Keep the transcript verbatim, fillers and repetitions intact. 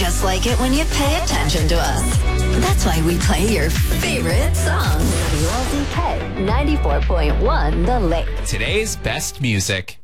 just like it when you pay attention to us. That's why we play your favorite songs. U L Z K ninety-four point one The Lake. Today's best music.